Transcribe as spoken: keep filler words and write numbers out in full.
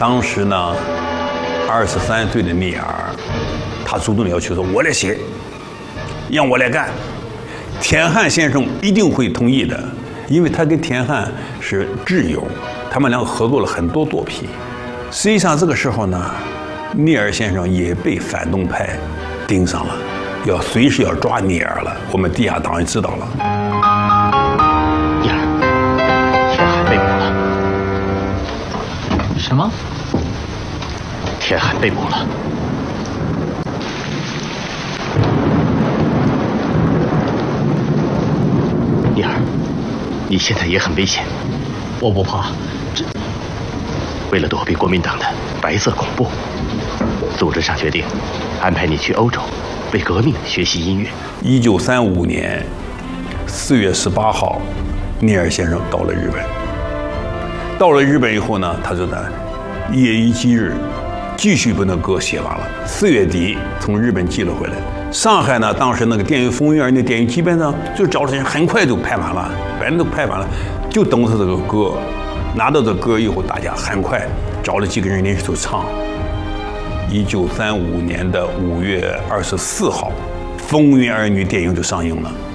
当时呢，二十三岁的聂耳，他主动要求说：“我来写，让我来干。”田汉先生一定会同意的，因为他跟田汉是挚友，他们两个合作了很多作品。实际上这个时候呢，聂耳先生也被反动派盯上了，要随时要抓聂耳了。我们地下党也知道了。 聂耳，田汉被捕了。 什么？ 田汉被捕了。聂耳，你现在也很危险。 我不怕。 这，为了躲避国民党的白色恐怖，组织上决定安排你去欧洲，为革命学习音乐。 一九三五年四月十八号，聂耳先生到了日本。到了日本以后呢，他就在夜以继日，继续把那歌写完了。四月底从日本寄了回来。上海呢，当时那个电影风云儿那电影基本上就找了人，很快就拍完了，反正都拍完了，就等他这个歌。拿到这歌以后，大家很快找了几个人临时就唱。一九三五年的五月二十四号，《风云儿女》电影就上映了。